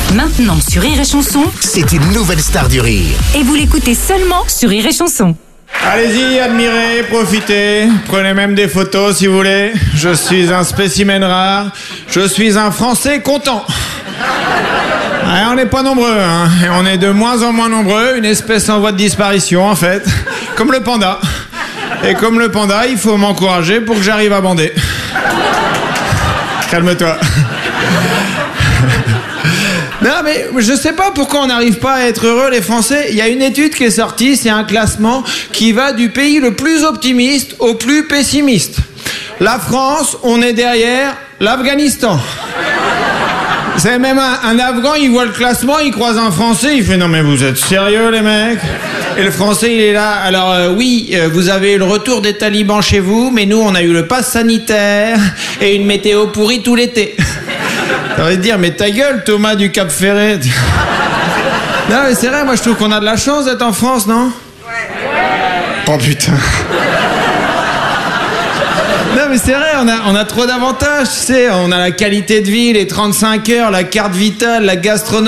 Maintenant sur Rire et Chanson, C'est une nouvelle star du rire. et vous l'écoutez seulement sur Rire et Chanson. Allez-y, admirez, profitez, prenez même des photos si vous voulez. Je suis un spécimen rare, je suis un Français content. Ouais, on n'est pas nombreux, hein, et on est de moins en moins nombreux, une espèce en voie de disparition en fait, comme le panda. Et comme le panda, il faut m'encourager pour que j'arrive à bander. Calme-toi. Non mais je sais pas pourquoi on n'arrive pas à être heureux les Français. Il y a une étude qui est sortie, c'est un classement qui va du pays le plus optimiste au plus pessimiste. La France, on est derrière l'Afghanistan. C'est même un Afghan, il voit le classement, il croise un Français, il fait non mais vous êtes sérieux les mecs? Et le Français il est là, alors oui, vous avez eu le retour des talibans chez vous, mais nous on a eu le pass sanitaire et une météo pourrie tout l'été. T'as envie de dire, mais ta gueule, Thomas du Cap Ferret. Non, mais c'est vrai, moi je trouve qu'on a de la chance d'être en France, non? Oh putain. Non, mais c'est vrai, on a trop d'avantages, tu sais. On a la qualité de vie, les 35 heures, la carte vitale, la gastronomie.